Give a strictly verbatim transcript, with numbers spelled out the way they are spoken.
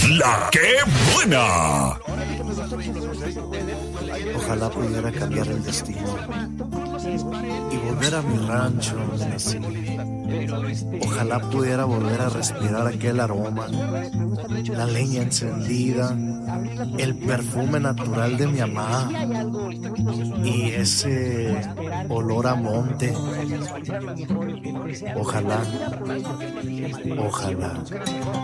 La que buena. Ojalá pudiera cambiar el destino y volver a mi rancho donde nací. Ojalá pudiera volver a respirar aquel aroma, la leña encendida, el perfume natural de mi mamá y ese olor a monte. Ojalá, ojalá.